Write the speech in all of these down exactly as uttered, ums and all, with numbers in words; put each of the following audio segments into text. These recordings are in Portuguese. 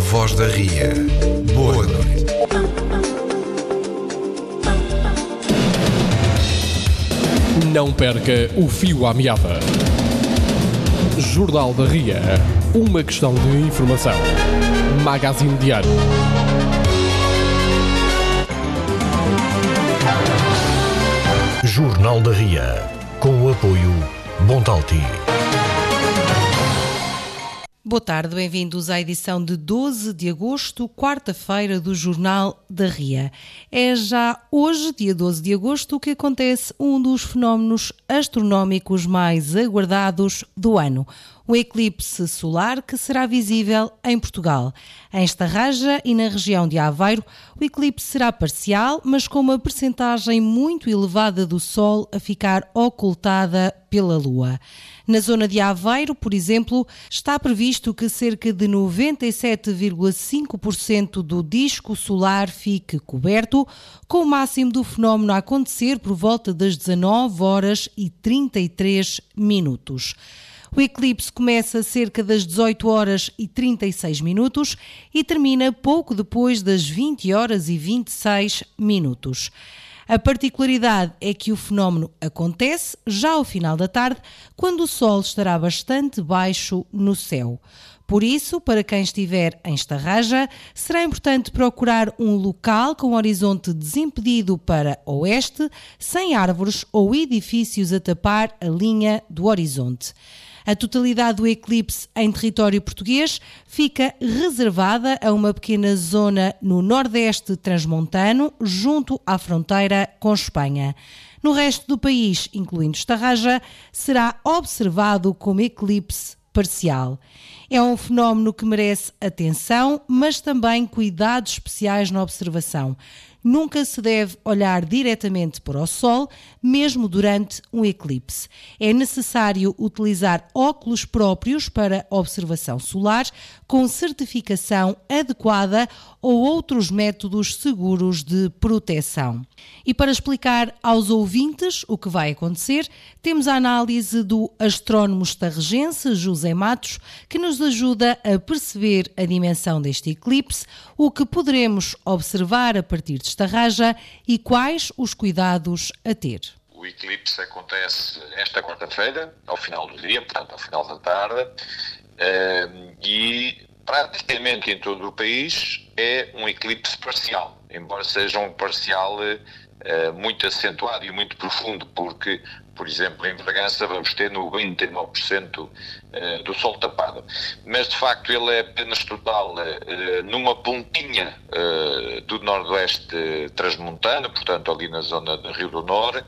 Voz da Ria. Boa noite. Não perca o fio à meada. Jornal da Ria. Uma questão de informação. Magazine Diário. Jornal da Ria. Com o apoio Bontalti. Boa tarde, bem-vindos à edição de doze de agosto, quarta-feira do Jornal da Ria. É já hoje, dia doze de agosto, que acontece um dos fenómenos astronómicos mais aguardados do ano. O eclipse solar que será visível em Portugal. Em Estarraja e na região de Aveiro, o eclipse será parcial, mas com uma percentagem muito elevada do Sol a ficar ocultada pela Lua. Na zona de Aveiro, por exemplo, está previsto que cerca de noventa e sete vírgula cinco por cento do disco solar fique coberto, com o máximo do fenómeno a acontecer por volta das dezanove horas e trinta e três minutos. O eclipse começa cerca das dezoito horas e trinta e seis minutos e termina pouco depois das vinte horas e vinte e seis minutos. A particularidade é que o fenómeno acontece já ao final da tarde, quando o Sol estará bastante baixo no céu. Por isso, para quem estiver em Estarraja, será importante procurar um local com horizonte desimpedido para oeste, sem árvores ou edifícios a tapar a linha do horizonte. A totalidade do eclipse em território português fica reservada a uma pequena zona no nordeste transmontano, junto à fronteira com Espanha. No resto do país, incluindo Estarraja, será observado como eclipse parcial. É um fenómeno que merece atenção, mas também cuidados especiais na observação. Nunca se deve olhar diretamente para o Sol, mesmo durante um eclipse. É necessário utilizar óculos próprios para observação solar, com certificação adequada ou outros métodos seguros de proteção. E para explicar aos ouvintes o que vai acontecer, temos a análise do astrónomo estarrejense José Matos, que nos ajuda a perceber a dimensão deste eclipse, o que poderemos observar a partir de Estarraja e quais os cuidados a ter. O eclipse acontece esta quarta-feira, ao final do dia, portanto, ao final da tarde, e praticamente em todo o país é um eclipse parcial, embora seja um parcial muito acentuado e muito profundo, porque, por exemplo, em Bragança vamos ter noventa e nove por cento do Sol tapado. Mas, de facto, ele é apenas total numa pontinha do noroeste transmontano, portanto, ali na zona do Rio do Norte,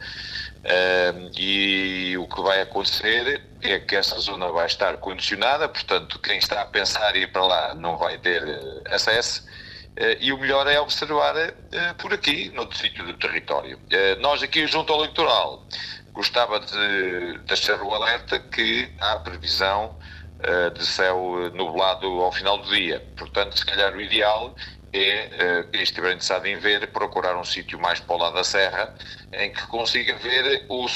e o que vai acontecer é que essa zona vai estar condicionada, portanto, quem está a pensar em ir para lá não vai ter acesso. Uh, e o melhor é observar uh, por aqui, noutro sítio do território. Uh, nós aqui, junto ao litoral, gostava de deixar o alerta que há previsão uh, de céu nublado ao final do dia. Portanto, se calhar o ideal é, uh, quem estiver interessado em ver, procurar um sítio mais para o lado da serra, em que consiga ver o